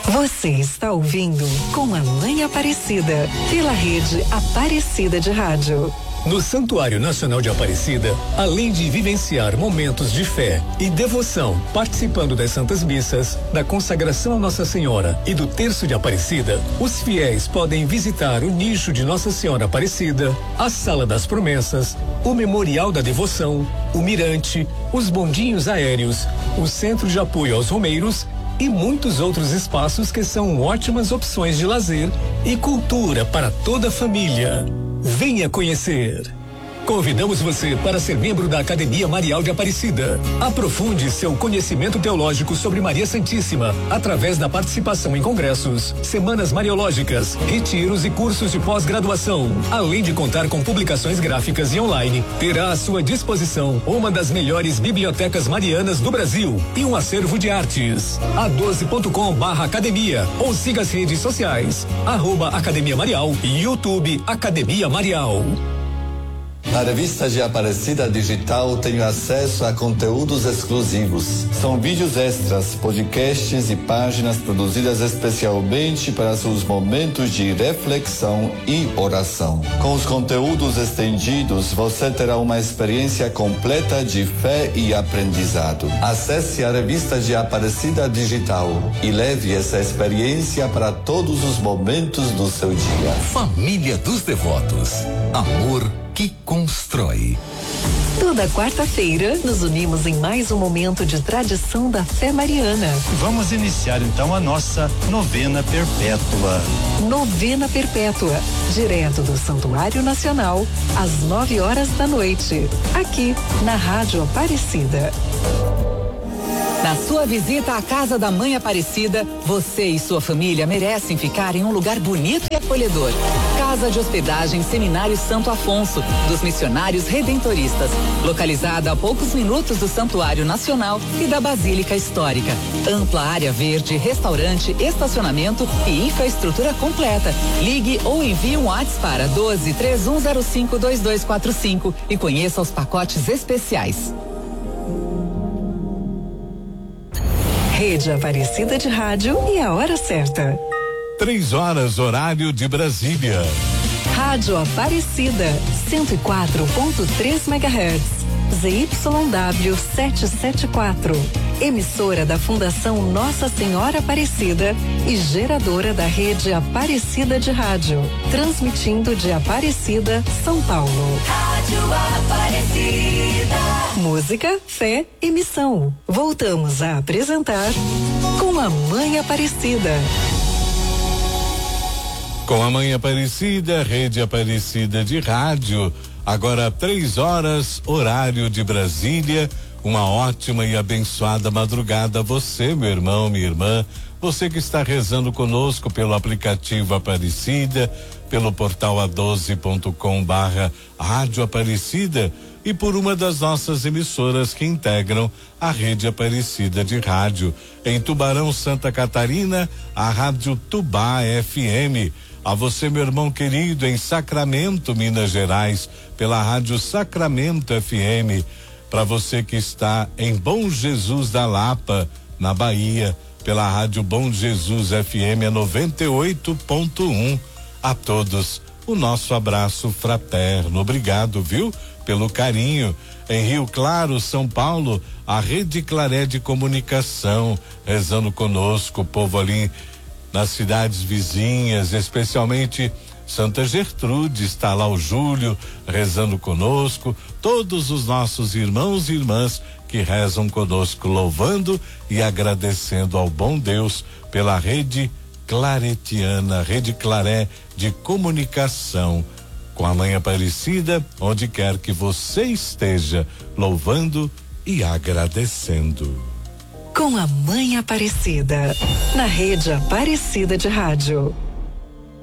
Você está ouvindo Com a Mãe Aparecida, pela rede Aparecida de Rádio. No Santuário Nacional de Aparecida, além de vivenciar momentos de fé e devoção, participando das Santas Missas, da consagração a Nossa Senhora e do Terço de Aparecida, os fiéis podem visitar o nicho de Nossa Senhora Aparecida, a Sala das Promessas, o Memorial da Devoção, o Mirante, os bondinhos aéreos, o Centro de Apoio aos Romeiros e muitos outros espaços que são ótimas opções de lazer e cultura para toda a família. Venha conhecer. Convidamos você para ser membro da Academia Marial de Aparecida. Aprofunde seu conhecimento teológico sobre Maria Santíssima através da participação em congressos, semanas mariológicas, retiros e cursos de pós-graduação. Além de contar com publicações gráficas e online, terá à sua disposição uma das melhores bibliotecas marianas do Brasil e um acervo de artes. a12.com/academia ou siga as redes sociais @Academia Marial e YouTube Academia Marial. Na revista de Aparecida Digital tenho acesso a conteúdos exclusivos. São vídeos extras, podcasts e páginas produzidas especialmente para seus momentos de reflexão e oração. Com os conteúdos estendidos, você terá uma experiência completa de fé e aprendizado. Acesse a revista de Aparecida Digital e leve essa experiência para todos os momentos do seu dia. Família dos Devotos. Amor que constrói. Toda quarta-feira, nos unimos em mais um momento de tradição da fé mariana. Vamos iniciar então a nossa novena perpétua. Novena perpétua, direto do Santuário Nacional, às 9 horas da noite, aqui na Rádio Aparecida. Na sua visita à Casa da Mãe Aparecida, você e sua família merecem ficar em um lugar bonito e acolhedor. Casa de Hospedagem Seminário Santo Afonso, dos Missionários Redentoristas, localizada a poucos minutos do Santuário Nacional e da Basílica Histórica. Ampla área verde, restaurante, estacionamento e infraestrutura completa. Ligue ou envie um WhatsApp para 12-3105-2245 e conheça os pacotes especiais. Rede Aparecida de Rádio e a hora certa. 3 horas, horário de Brasília. Rádio Aparecida, 104.3 MHz. ZYW 774. Emissora da Fundação Nossa Senhora Aparecida e geradora da rede Aparecida de Rádio. Transmitindo de Aparecida, São Paulo. Rádio Aparecida. Música, fé e missão. Voltamos a apresentar Com a Mãe Aparecida. Com a Mãe Aparecida, Rede Aparecida de Rádio. Agora 3 horas, horário de Brasília. Uma ótima e abençoada madrugada a você, meu irmão, minha irmã. Você que está rezando conosco pelo aplicativo Aparecida, pelo portal a12.com/Rádio Aparecida e por uma das nossas emissoras que integram a Rede Aparecida de Rádio. Em Tubarão, Santa Catarina, a Rádio Tubá FM. A você, meu irmão querido, em Sacramento, Minas Gerais, pela Rádio Sacramento FM. Para você que está em Bom Jesus da Lapa, na Bahia, pela Rádio Bom Jesus FM 98.1. A todos, o nosso abraço fraterno. Obrigado, viu? Pelo carinho. Em Rio Claro, São Paulo, a Rede Claré de Comunicação, rezando conosco, o povo ali nas cidades vizinhas, especialmente Santa Gertrude, está lá o Júlio rezando conosco, todos os nossos irmãos e irmãs que rezam conosco, louvando e agradecendo ao bom Deus pela rede claretiana, Rede Claré de Comunicação, com a Mãe Aparecida, onde quer que você esteja, louvando e agradecendo. Com a Mãe Aparecida, na Rede Aparecida de Rádio.